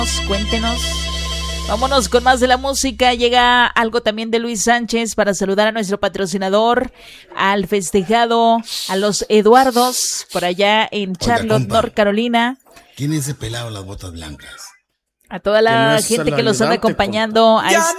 Cuéntenos. Vámonos con más de la música. Llega algo también de Luis Sánchez para saludar a nuestro patrocinador, al festejado, a los Eduardos, por allá en Charlotte, North Carolina. ¿Quién es ese pelado en las botas blancas? A toda la gente que los anda acompañando a esta